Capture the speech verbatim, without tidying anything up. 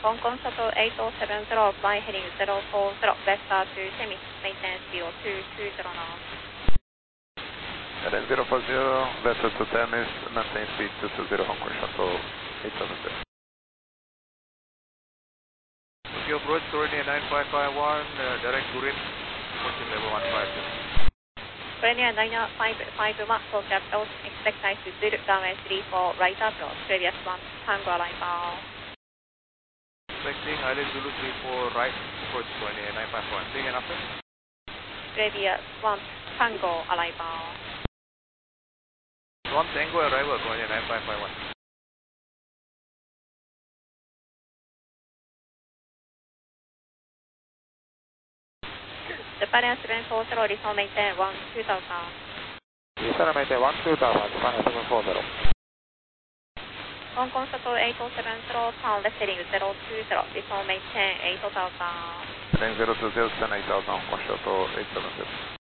Hong Kong Shuttle eight oh seven zero, fly heading zero four zero, vector to Temis, maintain speed of two two zero knots. Heading zero four zero, vector to Temis, maintain speed two two zero, Hong Kong Shuttle eight seven zero. Tokyo approach Korea nine five five one, uh, direct to Rim, approaching level one five two. Korea nine five five one, full capital, expect altitude runway three four, right approach, previous one, Tango arrival. Expecting island Zulu three four, right, approach Korea nine five one, big enough? Previous one, Tango arrival. One Tango arrival, Korea nine five five one. Japan seven four zero, resume maintain one two thousand. Resume maintain one two thousand, Japan seven four zero. Hong Kong Shuttle eight oh seven zero, turn left heading zero two zero, resume maintain eight thousand. Heading zero two zero, stand eight thousand, Hong Kong Shuttle eight seven zero.